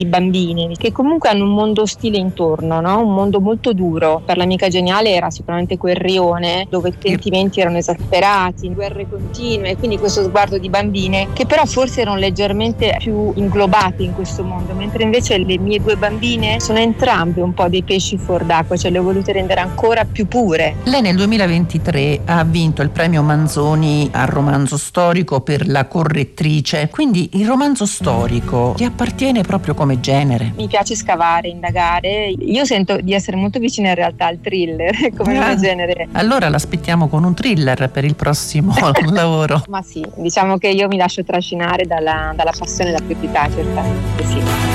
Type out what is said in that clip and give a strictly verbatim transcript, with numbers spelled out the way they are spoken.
i bambini che comunque hanno un mondo ostile intorno, no? Un mondo molto duro. Per l'amica geniale era sicuramente quel rione dove i sentimenti erano esasperati, guerre continue, quindi questo sguardo di bambine che però forse erano leggermente più inglobate in questo mondo, mentre invece le mie due bambine sono entrambe un po' dei pesci fuor d'acqua, cioè le ho volute rendere ancora più pure. Lei nel duemilaventitré ha vinto il premio Manzoni al romanzo storico per La correttrice, quindi il romanzo storico ti appartiene proprio come genere? Mi piace scavare, indagare, io sento di essere molto vicina in realtà al thriller come ah, genere. Allora l'aspettiamo con un thriller per il prossimo lavoro. Ma sì, diciamo che io mi lascio trascinare dalla, dalla passione e dalla curiosità, certamente sì.